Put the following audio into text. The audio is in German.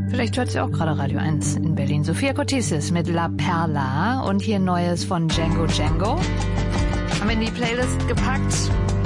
Vielleicht hört sie auch gerade Radio 1 in Berlin. Sophia Kottis mit La Perla und hier Neues von Django Django. Haben wir in die Playlist gepackt.